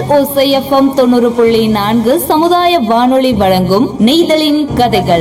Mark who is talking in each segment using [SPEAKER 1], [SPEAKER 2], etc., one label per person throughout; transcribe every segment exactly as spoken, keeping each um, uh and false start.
[SPEAKER 1] ஓசை எஃப்எம் தொண்ணூறு புள்ளி நான்கு சமுதாய வானொலி வழங்கும் நெய்தலின் கதைகள்.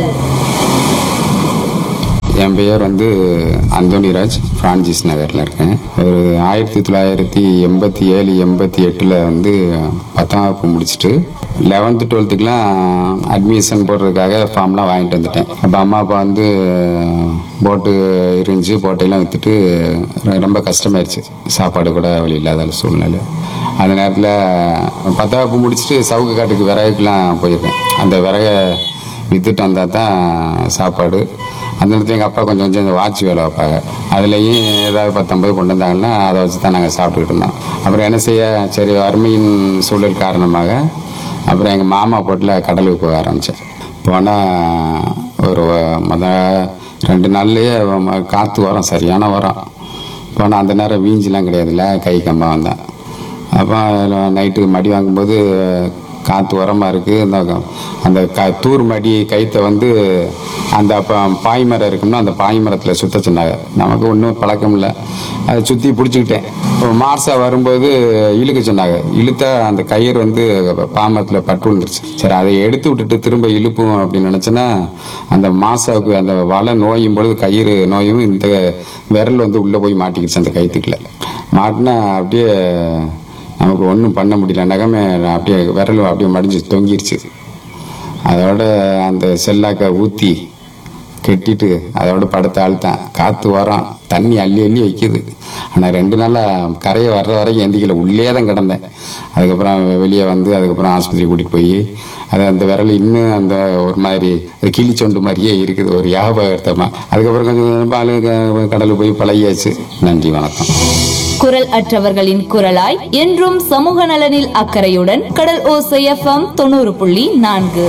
[SPEAKER 2] என் பெயர் வந்து அந்தோணிராஜ். பிரான்சிஸ் நகரில் இருக்கேன். ஒரு ஆயிரத்தி தொள்ளாயிரத்தி எண்பத்தி ஏழு எண்பத்தி எட்டில் வந்து பத்தாம் வகுப்பு முடிச்சுட்டு லெவன்த்து டுவெல்த்துக்கெலாம் அட்மிஷன் போடுறதுக்காக ஃபார்ம்லாம் வாங்கிட்டு வந்துட்டேன். அப்போ அம்மா அப்பா வந்து போட்டு இருந்துச்சு, போட்டையெல்லாம் விற்றுட்டு ரொம்ப கஷ்டமாயிடுச்சு. சாப்பாடு கூட வழி இல்லாத சூழ்நிலை. அந்த நேரத்தில் பத்தாம் வகுப்பு முடிச்சுட்டு சவுக்கு காட்டுக்கு விறகுக்கெலாம் போயிருக்கேன். அந்த விறகை விற்றுட்டு வந்தால் தான் சாப்பாடு. அந்த நேரத்தில் எங்கள் அப்பா கொஞ்சம் கொஞ்சம் இந்த வாட்ச் வேலை வைப்பாங்க. அதுலேயும் ஏதாவது பத்தொம்பது கொண்டு வந்தாங்கன்னா அதை வச்சு தான் நாங்கள் சாப்பிட்டுக்கிட்டு இருந்தோம். அப்புறம் என்ன செய்ய, சரி வறுமையின் சூழல் காரணமாக அப்புறம் எங்கள் மாமா போட்டில் கடலுக்கு போக ஆரம்பித்தேன். போனால் ஒரு மொத ரெண்டு நாள்லேயே காற்று வரும், சரியான வரும். போனால் அந்த நேரம் வீஞ்சிலாம் கிடையாதுல்ல, கை கம்பம் வந்தேன். அப்போ நைட்டு மடி வாங்கும்போது காற்று உரமாக இருக்குது. இந்த அந்த க தூர் மடி கைத்தை வந்து அந்த அப்போ பாய்மரம் இருக்குன்னா அந்த பாய்மரத்தில் சுற்ற சொன்னாங்க. நமக்கு ஒன்றும் பழக்கம் இல்லை. அதை சுற்றி பிடிச்சிக்கிட்டேன். இப்போ மார்சா வரும்போது இழுக்க சொன்னாங்க. இழுத்தா அந்த கயிறு வந்து பாமரத்தில் பட்டு விழுந்துருச்சு. சரி, அதை எடுத்து விட்டுட்டு திரும்ப இழுப்போம் அப்படின்னு நினச்சேன்னா அந்த மாசாவுக்கு அந்த வலை நோயும் பொழுது கயிறு நோயும் இந்த விரல் வந்து உள்ளே போய் மாட்டிக்கிடுச்சு. அந்த கயிற்றுக்குள்ள மாட்டினா அப்படியே நமக்கு ஒன்றும் பண்ண முடியல. நகமே அப்படியே விரல் அப்படியே மடிஞ்சு தொங்கிருச்சு. அதோட அந்த செல்லாக்க ஊற்றி கெட்டிட்டு அதோட படுத்த ஆழ்த்தான். காற்று வரோம், தண்ணி அள்ளி அள்ளி வைக்கிது. ஆனால் ரெண்டு நாளாக கரையை வர்ற வரைக்கும் எந்திக்கல, உள்ளே தான் கிடந்தேன். அதுக்கப்புறம் வெளியே வந்து அதுக்கப்புறம் ஆஸ்பத்திரி கூட்டிகிட்டு போய் அது அந்த விரல் இன்னும் அந்த ஒரு மாதிரி கிளிச்சொண்டு மாதிரியே இருக்குது, ஒரு ஞாபகத்தமாக. அதுக்கப்புறம் கொஞ்சம் பால் கடலுக்கு போய் பழகியாச்சு. நன்றி, வணக்கம்.
[SPEAKER 1] குரல் அற்றவர்களின் குரலாய் என்றும் சமூக நலனில் அக்கறையுடன் கடல் ஓசை எஃப்எம் தொண்ணூறு புள்ளி நான்கு.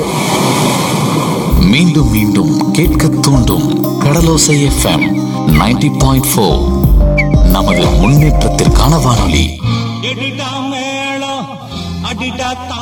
[SPEAKER 3] மீண்டும் மீண்டும் கேட்க தூண்டும் கடலோசை எஃப்எம் நைன்டி பாயிண்ட் ஃபோர். நமது முன்னேற்றத்திற்கான வானொலி.